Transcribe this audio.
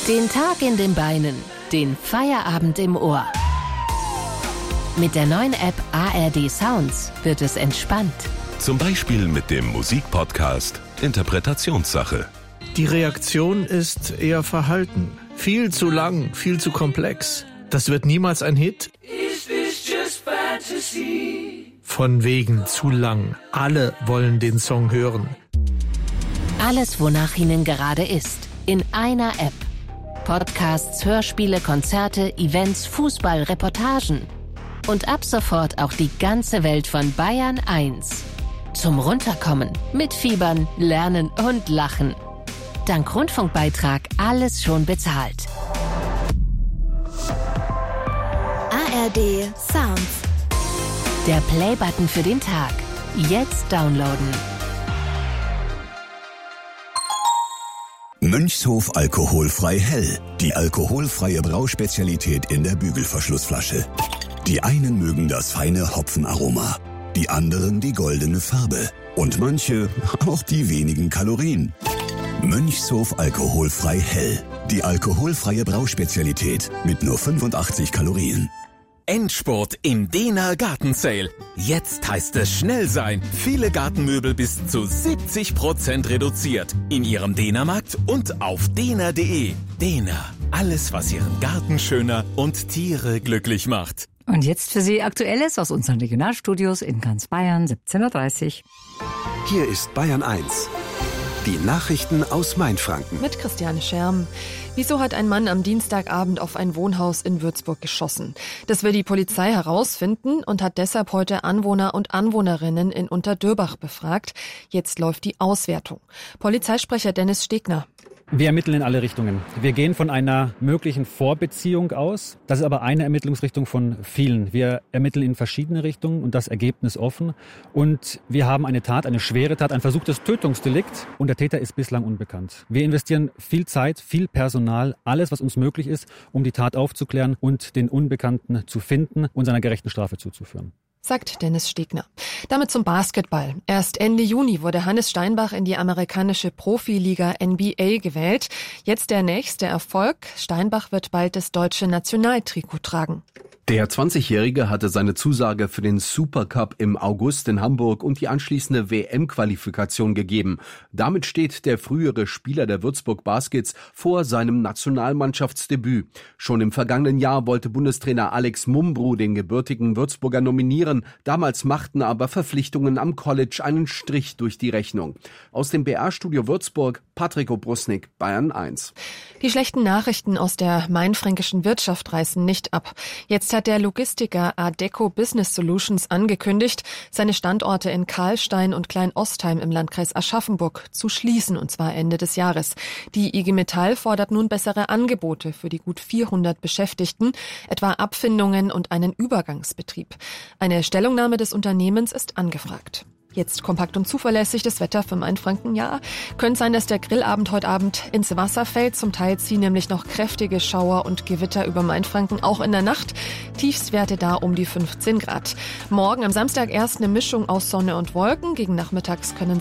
Den Tag in den Beinen, den Feierabend im Ohr. Mit der neuen App ARD Sounds wird es entspannt. Zum Beispiel mit dem Musikpodcast Interpretationssache. Die Reaktion ist eher verhalten. Viel zu lang, viel zu komplex. Das wird niemals ein Hit. Von wegen zu lang. Alle wollen den Song hören. Alles, wonach Ihnen gerade ist, in einer App. Podcasts, Hörspiele, Konzerte, Events, Fußball, Reportagen. Und ab sofort auch die ganze Welt von Bayern 1. Zum Runterkommen, mitfiebern, lernen und lachen. Dank Rundfunkbeitrag alles schon bezahlt. ARD Sounds. Der Play-Button für den Tag. Jetzt downloaden. Mönchshof alkoholfrei hell. Die alkoholfreie Brauspezialität in der Bügelverschlussflasche. Die einen mögen das feine Hopfenaroma, die anderen die goldene Farbe und manche auch die wenigen Kalorien. Mönchshof alkoholfrei hell. Die alkoholfreie Brauspezialität mit nur 85 Kalorien. Endspurt im Dehner Gartensale. Jetzt heißt es schnell sein. Viele Gartenmöbel bis zu 70% reduziert. In Ihrem Dehnermarkt und auf dehner.de. Dehner. Alles, was Ihren Garten schöner und Tiere glücklich macht. Und jetzt für Sie Aktuelles aus unseren Regionalstudios in ganz Bayern, 17.30 Uhr. Hier ist Bayern 1. Die Nachrichten aus Mainfranken. Mit Christiane Scherm. Wieso hat ein Mann am Dienstagabend auf ein Wohnhaus in Würzburg geschossen? Das will die Polizei herausfinden und hat deshalb heute Anwohner und Anwohnerinnen in Unterdöbach befragt. Jetzt läuft die Auswertung. Polizeisprecher Dennis Stegner. Wir ermitteln in alle Richtungen. Wir gehen von einer möglichen Vorbeziehung aus. Das ist aber eine Ermittlungsrichtung von vielen. Wir ermitteln in verschiedene Richtungen und das Ergebnis offen. Und wir haben eine Tat, eine schwere Tat, ein versuchtes Tötungsdelikt und der Täter ist bislang unbekannt. Wir investieren viel Zeit, viel Personal, alles, was uns möglich ist, um die Tat aufzuklären und den Unbekannten zu finden und seiner gerechten Strafe zuzuführen. Sagt Dennis Stegner. Damit zum Basketball. Erst Ende Juni wurde Hannes Steinbach in die amerikanische Profiliga NBA gewählt. Jetzt der nächste Erfolg. Steinbach wird bald das deutsche Nationaltrikot tragen. Der 20-Jährige hatte seine Zusage für den Supercup im August in Hamburg und die anschließende WM-Qualifikation gegeben. Damit steht der frühere Spieler der Würzburg Baskets vor seinem Nationalmannschaftsdebüt. Schon im vergangenen Jahr wollte Bundestrainer Alex Mumbrou den gebürtigen Würzburger nominieren. Damals machten aber Verpflichtungen am College einen Strich durch die Rechnung. Aus dem BR-Studio Würzburg, Patrick Obrusnik, Bayern 1. Die schlechten Nachrichten aus der mainfränkischen Wirtschaft reißen nicht ab. Jetzt hat der Logistiker Adecco Business Solutions angekündigt, seine Standorte in Karlstein und Klein-Ostheim im Landkreis Aschaffenburg zu schließen, und zwar Ende des Jahres. Die IG Metall fordert nun bessere Angebote für die gut 400 Beschäftigten, etwa Abfindungen und einen Übergangsbetrieb. Eine Stellungnahme des Unternehmens ist angefragt. Jetzt kompakt und zuverlässig das Wetter für Mainfranken. Ja, könnte sein, dass der Grillabend heute Abend ins Wasser fällt. Zum Teil ziehen nämlich noch kräftige Schauer und Gewitter über Mainfranken, auch in der Nacht. Tiefstwerte da um die 15 Grad. Morgen am Samstag erst eine Mischung aus Sonne und Wolken. Gegen nachmittags können